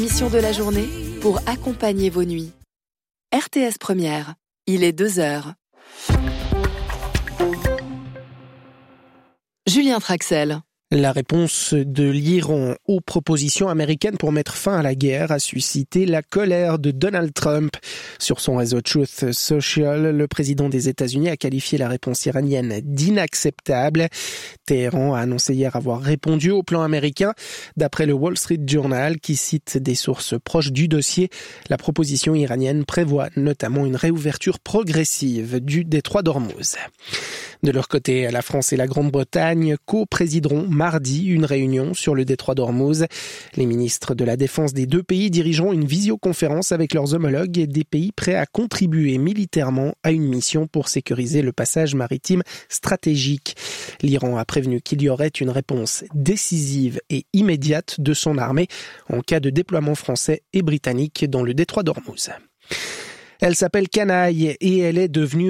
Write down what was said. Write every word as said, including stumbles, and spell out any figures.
Mission de la journée pour accompagner vos nuits. R T S Première, il est deux heures. Julien Traxel. La réponse de l'Iran aux propositions américaines pour mettre fin à la guerre a suscité la colère de Donald Trump. Sur son réseau Truth Social, le président des États-Unis a qualifié la réponse iranienne d'inacceptable. Téhéran a annoncé hier avoir répondu au plan américain. D'après le Wall Street Journal, qui cite des sources proches du dossier, la proposition iranienne prévoit notamment une réouverture progressive du détroit d'Ormuz. De leur côté, la France et la Grande-Bretagne co-présideront mardi une réunion sur le détroit d'Ormuz. Les ministres de la Défense des deux pays dirigeront une visioconférence avec leurs homologues et des pays prêts à contribuer militairement à une mission pour sécuriser le passage maritime stratégique. L'Iran a prévenu qu'il y aurait une réponse décisive et immédiate de son armée en cas de déploiement français et britannique dans le détroit d'Ormuz. Elle s'appelle Canaille et elle est devenue